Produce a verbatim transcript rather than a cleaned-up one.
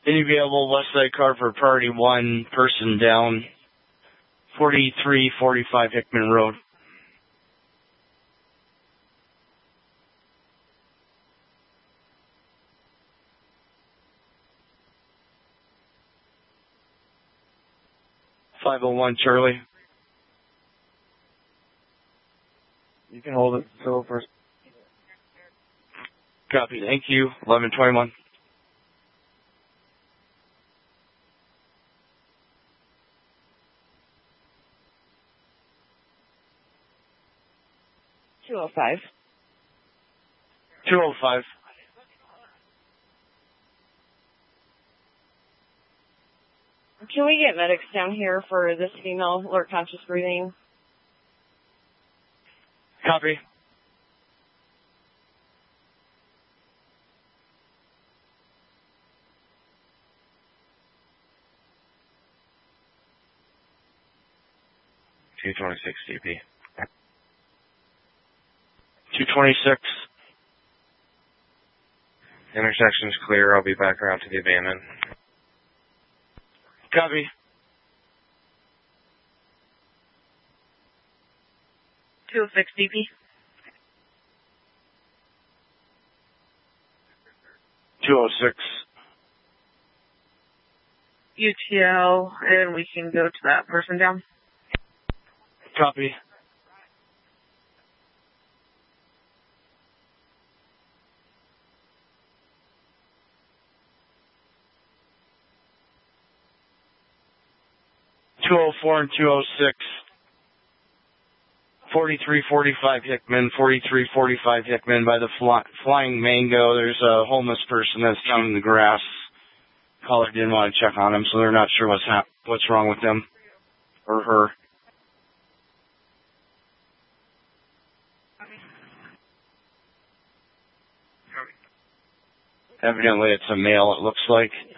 Any available West Side car for priority one, person down, forty-three forty-five Hickman Road. five oh one Charlie. You can hold it. So first. Copy. Thank you. eleven twenty-one. two oh five. two oh five. Can we get medics down here for this female alert conscious breathing? Copy. two twenty-six D P. two twenty-six. Intersection's clear. I'll be back around to the abandon. Copy. two oh six D P. two oh six. U T L, and we can go to that person down. Copy. two oh four and two oh six. forty-three forty-five Hickman, forty-three forty-five Hickman by the fly, Flying Mango. There's a homeless person that's down in the grass. Caller didn't want to check on him, so they're not sure what's hap- what's wrong with him or her. Evidently it's a male, it looks like.